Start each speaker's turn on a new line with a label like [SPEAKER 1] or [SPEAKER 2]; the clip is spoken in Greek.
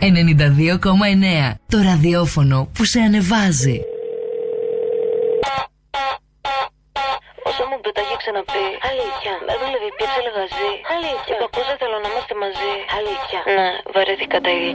[SPEAKER 1] 92,9. Το ραδιόφωνο που σε ανεβάζει.
[SPEAKER 2] Όσο μου το έχει ξαναπεί. Αλήθεια. Με δούλευε, πιέψε λεγαζί. Αλήθεια. Και το ακούσα, θέλω να είμαστε μαζί. Αλήθεια. Ναι, βαρέθηκα τα ίδια.